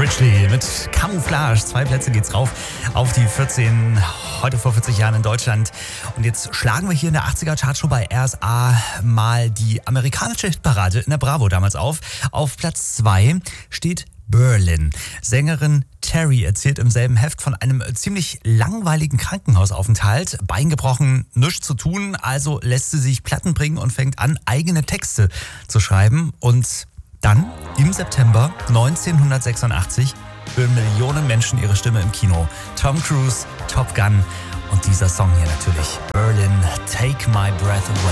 Spiritually mit Camouflage. 2 Plätze geht's rauf auf die 14, heute vor 40 Jahren in Deutschland. Und jetzt schlagen wir hier in der 80er Chartshow bei RSA mal die amerikanische Hitparade in der Bravo damals auf. Auf Platz 2 steht Berlin. Sängerin Terry erzählt im selben Heft von einem ziemlich langweiligen Krankenhausaufenthalt. Bein gebrochen, nichts zu tun, also lässt sie sich Platten bringen und fängt an, eigene Texte zu schreiben. Und dann, im September 1986, hören Millionen Menschen ihre Stimme im Kino. Tom Cruise, Top Gun und dieser Song hier natürlich. Berlin, Take My Breath Away.